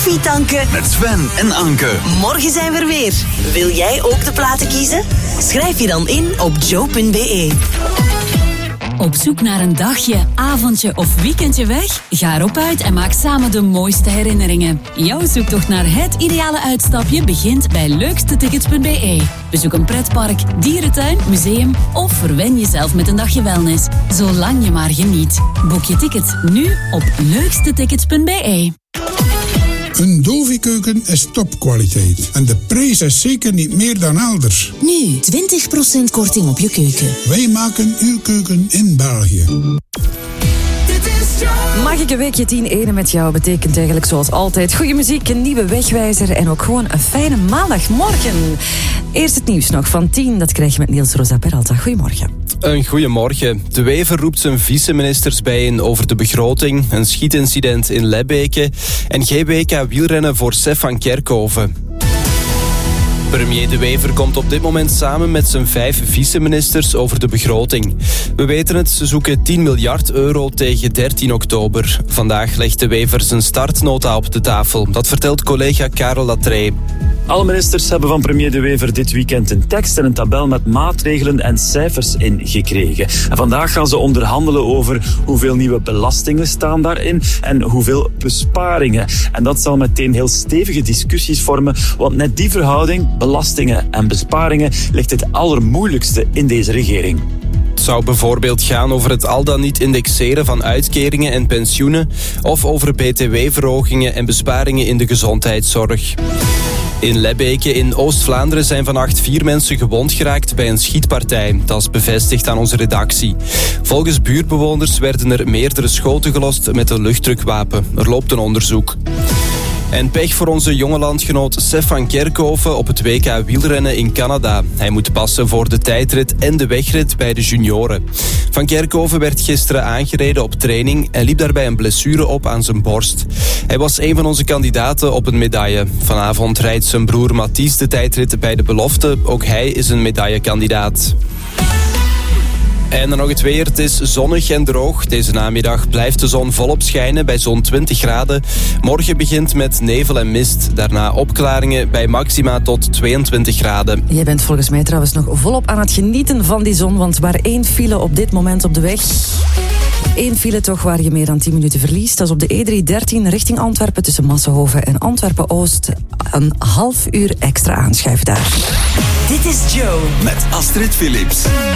Tanken met Sven en Anke. Morgen zijn we er weer. Wil jij ook de platen kiezen? Schrijf je dan in op joe.be. Op zoek naar een dagje, avondje of weekendje weg? Ga erop uit en maak samen de mooiste herinneringen. Jouw zoektocht naar het ideale uitstapje begint bij leukstetickets.be. Bezoek een pretpark, dierentuin, museum of verwen jezelf met een dagje wellness. Zolang je maar geniet. Boek je ticket nu op leukstetickets.be. Een Dovi-keuken is topkwaliteit. En de prijs is zeker niet meer dan elders. Nu 20% korting op je keuken. Wij maken uw keuken in België. Mag ik een weekje 10-1 met jou betekent eigenlijk zoals altijd goede muziek, een nieuwe wegwijzer en ook gewoon een fijne maandagmorgen. Eerst het nieuws nog van 10, dat krijg je met Niels Rosa Peralta. Goedemorgen. Een goedemorgen. De Wever roept zijn vice-ministers bijeen over de begroting, een schietincident in Lebbeke en GBK wielrennen voor Sef van Kerkhoven. Premier De Wever komt op dit moment samen met zijn 5 vice-ministers over de begroting. We weten het, ze zoeken 10 miljard euro tegen 13 oktober. Vandaag legt De Wever zijn startnota op de tafel. Dat vertelt collega Karel Latree. Alle ministers hebben van premier De Wever dit weekend een tekst en een tabel met maatregelen en cijfers in gekregen. En vandaag gaan ze onderhandelen over hoeveel nieuwe belastingen staan daarin en hoeveel besparingen. En dat zal meteen heel stevige discussies vormen, want net die verhouding, belastingen en besparingen, ligt het allermoeilijkste in deze regering. Het zou bijvoorbeeld gaan over het al dan niet indexeren van uitkeringen en pensioenen of over btw-verhogingen en besparingen in de gezondheidszorg. In Lebbeke in Oost-Vlaanderen zijn vannacht 4 mensen gewond geraakt bij een schietpartij. Dat is bevestigd aan onze redactie. Volgens buurtbewoners werden er meerdere schoten gelost met een luchtdrukwapen. Er loopt een onderzoek. En pech voor onze jonge landgenoot Sef van Kerkhoven op het WK wielrennen in Canada. Hij moet passen voor de tijdrit en de wegrit bij de junioren. Van Kerkhoven werd gisteren aangereden op training en liep daarbij een blessure op aan zijn borst. Hij was een van onze kandidaten op een medaille. Vanavond rijdt zijn broer Mathies de tijdrit bij de belofte. Ook hij is een medaillekandidaat. En dan nog het weer. Het is zonnig en droog. Deze namiddag blijft de zon volop schijnen bij zo'n 20 graden. Morgen begint met nevel en mist. Daarna opklaringen bij maxima tot 22 graden. Jij bent volgens mij trouwens nog volop aan het genieten van die zon, want maar 1 file op dit moment op de weg. 1 file toch waar je meer dan 10 minuten verliest. Dat is op de E313 richting Antwerpen tussen Massenhoven en Antwerpen-Oost. Een half uur extra aanschuiven daar. Dit is Joe Met Astrid Philips.